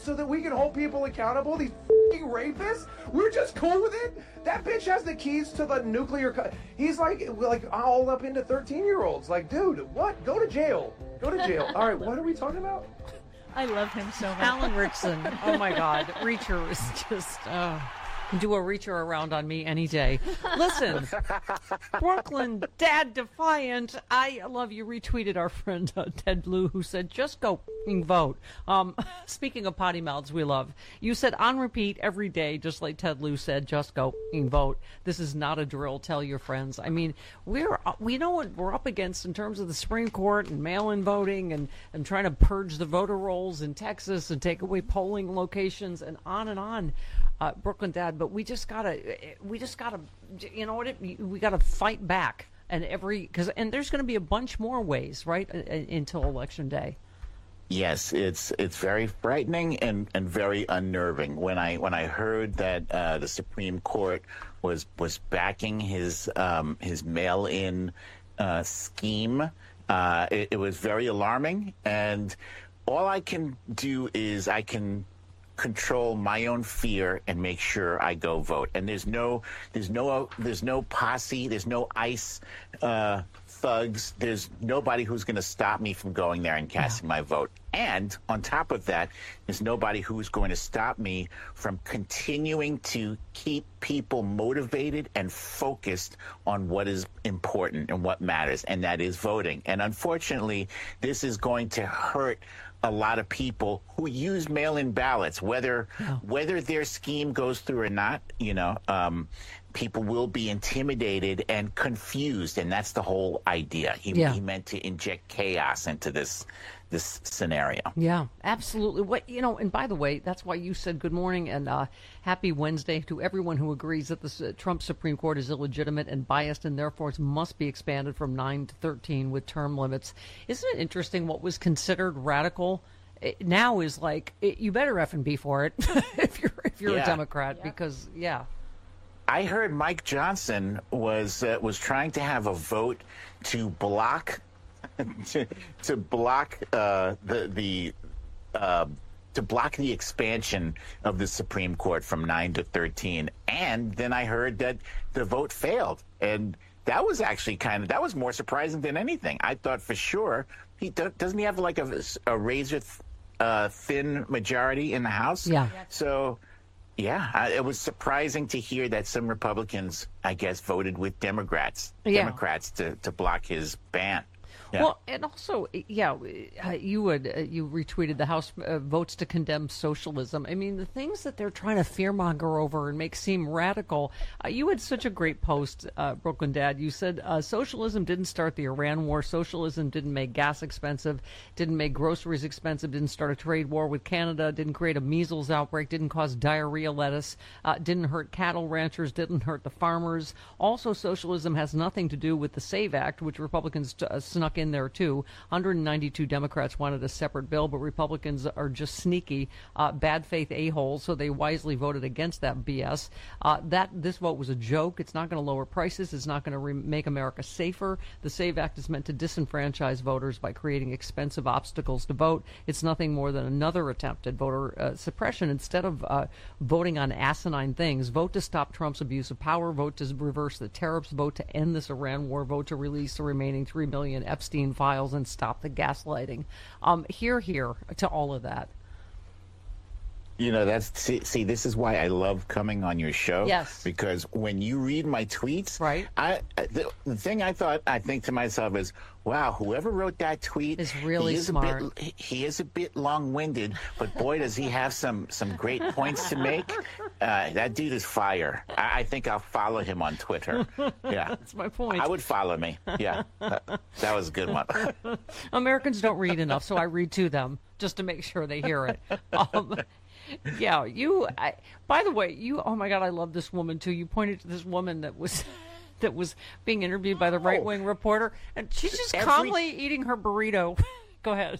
so that we can hold people accountable? These f***ing rapists? We're just cool with it? That bitch has the keys to the nuclear... He's like all up into 13-year-olds. Like, dude, what? Go to jail. Go to jail. All right, what are we talking about? I love him so much. Alan Ritchson. Oh, my God. Reacher is just... do a reacher around on me any day. Listen, Brooklyn Dad Defiant, I love you. Retweeted our friend Ted Blue, who said, just go vote. Speaking of potty mouths we love, you said on repeat every day, just like Ted Blue said, just go vote. This is not a drill. Tell your friends. I mean, we know what we're up against in terms of the Supreme Court and mail-in voting and trying to purge the voter rolls in Texas and take away polling locations and on. Brooklyn Dad, but we just gotta, you know what? We gotta fight back, and there's going to be a bunch more ways, right, until Election Day. Yes, it's very frightening and very unnerving. When I heard that the Supreme Court was backing his mail-in scheme, it was very alarming. And all I can do is I can control my own fear and make sure I go vote. And there's no posse, there's no ICE thugs, there's nobody who's going to stop me from going there and casting my vote. And on top of that, there's nobody who's going to stop me from continuing to keep people motivated and focused on what is important and what matters, and that is voting. And unfortunately, this is going to hurt a lot of people who use mail-in ballots, whether their scheme goes through or not. People will be intimidated and confused, and that's the whole idea. He meant to inject chaos into this scenario. Yeah, absolutely. And by the way, that's why you said good morning and happy Wednesday to everyone who agrees that the Trump Supreme Court is illegitimate and biased and therefore must be expanded from 9 to 13 with term limits. Isn't it interesting what was considered radical now is like, you better effing be for it if you're a Democrat, because I heard Mike Johnson was trying to have a vote to block to block the expansion of the Supreme Court from 9 to 13, and then I heard that the vote failed, and that was actually that was more surprising than anything. I thought for sure doesn't he have like a razor thin majority in the House? Yeah. So. Yeah, it was surprising to hear that some Republicans, I guess, voted with Democrats to block his ban. Yeah. Well, and also, you retweeted the House votes to condemn socialism. I mean, the things that they're trying to fearmonger over and make seem radical. You had such a great post, Brooklyn Dad. You said socialism didn't start the Iran war. Socialism didn't make gas expensive, didn't make groceries expensive, didn't start a trade war with Canada, didn't create a measles outbreak, didn't cause diarrhea lettuce, didn't hurt cattle ranchers, didn't hurt the farmers. Also, socialism has nothing to do with the SAVE Act, which Republicans snuck in there too. 192 Democrats wanted a separate bill, but Republicans are just sneaky, bad faith a-holes, so they wisely voted against that BS. This vote was a joke. It's not going to lower prices. It's not going to make America safer. The SAVE Act is meant to disenfranchise voters by creating expensive obstacles to vote. It's nothing more than another attempt at voter suppression. Instead of voting on asinine things, vote to stop Trump's abuse of power, vote to reverse the tariffs, vote to end this Iran war, vote to release the remaining 3 million Epstein files and stop the gaslighting. Hear to all of that. See, this is why I love coming on your show. Yes. Because when you read my tweets, right? The thing I think to myself is, wow, whoever wrote that tweet is really smart. He is a bit long-winded, but boy, does he have some great points to make. That dude is fire. I think I'll follow him on Twitter. Yeah. That's my point. I would follow me. Yeah. That was a good one. Americans don't read enough, so I read to them just to make sure they hear it. By the way, oh my God, I love this woman too. You pointed to this woman that was being interviewed by the right-wing reporter, and she's just calmly eating her burrito. Go ahead.